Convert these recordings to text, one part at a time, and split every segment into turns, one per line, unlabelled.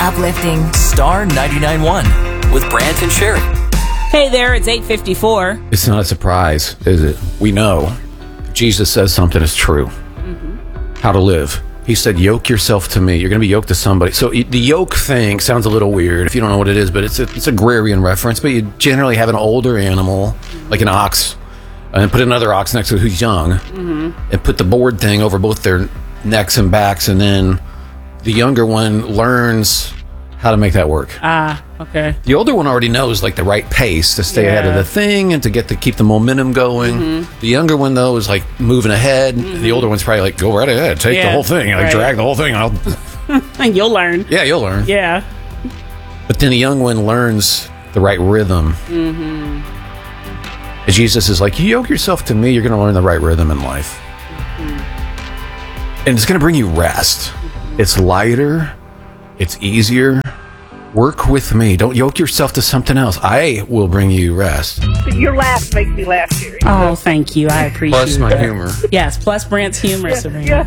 uplifting. Star 99.1 with Brant and Sherry.
Hey there, it's 8:54.
It's not a surprise, is it? We know Jesus says something is true. How to live. He said, yoke yourself to me. You're going to be yoked to somebody. So the yoke thing sounds a little weird if you don't know what it is, but it's agrarian reference. But you generally have an older animal, like an ox, and put another ox next to it who's young, and put the board thing over both their necks and backs, and then the younger one learns how to make that work.
Okay.
The older one already knows like the right pace to stay ahead of the thing and to keep the momentum going. The younger one though is like moving ahead. The older one's probably like, go right ahead, take the whole thing, like drag the whole thing.
And you'll learn.
Yeah, you'll learn.
Yeah.
But then the young one learns the right rhythm. And Jesus is like, you yoke yourself to me, you're going to learn the right rhythm in life. And it's going to bring you rest. It's lighter. It's easier. Work with me. Don't yoke yourself to something else. I will bring you rest.
Your laugh makes me laugh, Sherry.
Oh, thank you. I appreciate it.
Plus my humor.
Yes, plus Brant's humor, Sabrina.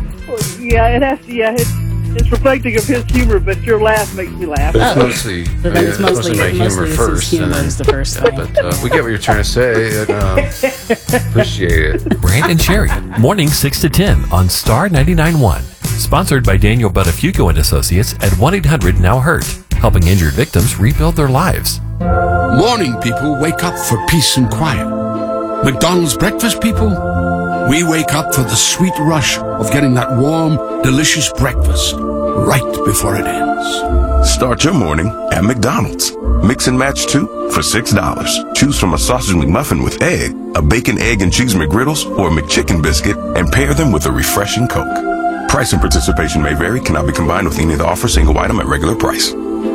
It's reflecting of his humor, but your laugh makes me laugh.
But it's mostly,
It's mostly
my humor
it's his
first.
humor
And then,
is the first thing.
but we get what you're trying to say. And, appreciate it.
Brant and Sherry, morning 6 to 10 on Star 99.1. Sponsored by Daniel Buttafuoco and Associates at 1-800-NOW-HURT, helping injured victims rebuild their lives.
Morning people wake up for peace and quiet. McDonald's breakfast people, we wake up for the sweet rush of getting that warm, delicious breakfast right before it ends.
Start your morning at McDonald's. Mix and match 2 for $6. Choose from a sausage McMuffin with egg, a bacon, egg, and cheese McGriddles, or a McChicken biscuit, and pair them with a refreshing Coke. Price and participation may vary, cannot be combined with any of the offer, single item at regular price.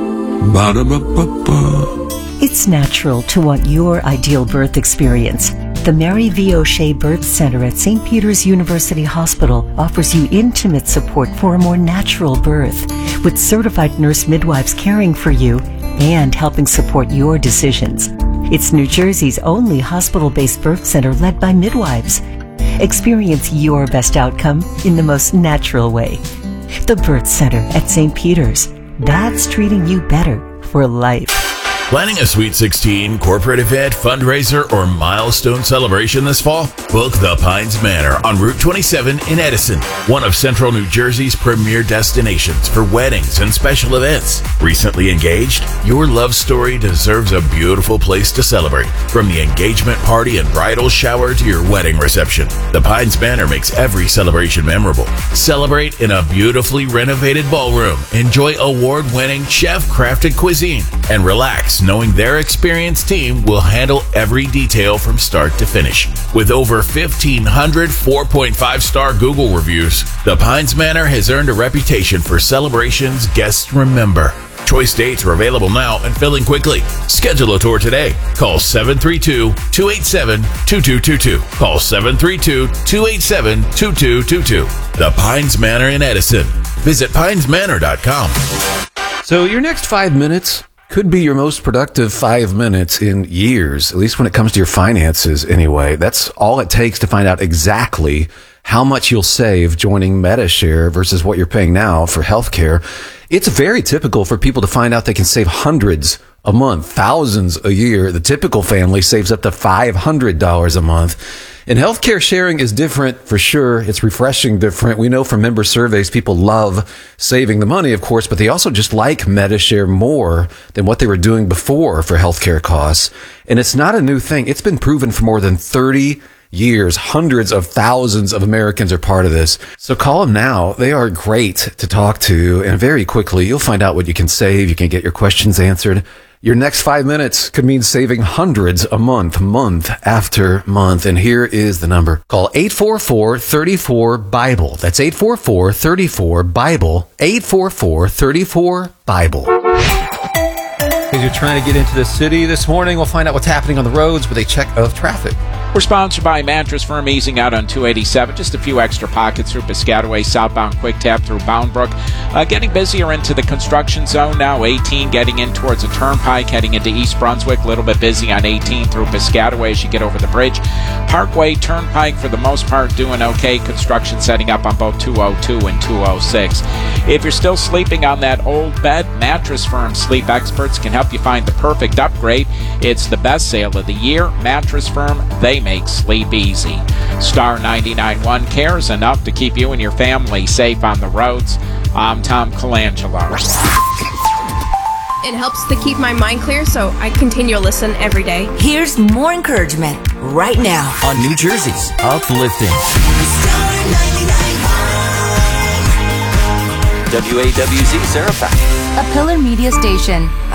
Ba-da-ba-ba-ba.
It's natural to want your ideal birth experience. The Mary V. O'Shea Birth Center at St. Peter's University Hospital offers you intimate support for a more natural birth, with certified nurse midwives caring for you and helping support your decisions. It's New Jersey's only hospital-based birth center led by midwives. Experience your best outcome in the most natural way. The Birth Center at St. Peter's. That's treating you better for life.
Planning a Sweet 16, corporate event, fundraiser, or milestone celebration this fall? Book the Pines Manor on Route 27 in Edison, one of Central New Jersey's premier destinations for weddings and special events. Recently engaged? Your love story deserves a beautiful place to celebrate. From the engagement party and bridal shower to your wedding reception, the Pines Manor makes every celebration memorable. Celebrate in a beautifully renovated ballroom, enjoy award-winning chef-crafted cuisine, and relax knowing their experienced team will handle every detail from start to finish. With over 1,500 4.5-star Google reviews, the Pines Manor has earned a reputation for celebrations guests remember. Choice dates are available now and filling quickly. Schedule a tour today. Call 732-287-2222. Call 732-287-2222. The Pines Manor in Edison. Visit pinesmanor.com.
So your next 5 minutes could be your most productive 5 minutes in years, at least when it comes to your finances anyway. That's all it takes to find out exactly how much you'll save joining MediShare versus what you're paying now for healthcare. It's very typical for people to find out they can save hundreds a month, thousands a year. The typical family saves up to $500 a month. And healthcare sharing is different for sure. It's refreshing different. We know from member surveys, people love saving the money, of course, but they also just like MediShare more than what they were doing before for healthcare costs. And it's not a new thing. It's been proven for more than 30 years. Hundreds of thousands of Americans are part of this. So call them now. They are great to talk to. And very quickly, you'll find out what you can save. You can get your questions answered. Your next 5 minutes could mean saving hundreds a month, month after month. And here is the number. Call 844-34-BIBLE. That's 844-34-BIBLE. 844-34-BIBLE. As you're trying to get into the city this morning, we'll find out what's happening on the roads with a check of traffic.
We're sponsored by Mattress Firm, easing out on 287. Just a few extra pockets through Piscataway, southbound Quick Tap through Boundbrook. Getting busier into the construction zone now. 18 getting in towards the Turnpike, heading into East Brunswick. A little bit busy on 18 through Piscataway as you get over the bridge. Parkway, Turnpike, for the most part, doing okay. Construction setting up on both 202 and 206. If you're still sleeping on that old bed, Mattress Firm Sleep Experts can help you find the perfect upgrade. It's the best sale of the year. Mattress Firm, they make sleep easy. Star 99.1 cares enough to keep you and your family safe on the roads. I'm Tom Colangelo.
It helps to keep my mind clear, so I continue to listen every day.
Here's more encouragement right now
on New Jersey's Uplifting. WAWZ Sarah.
A Pillar Media station.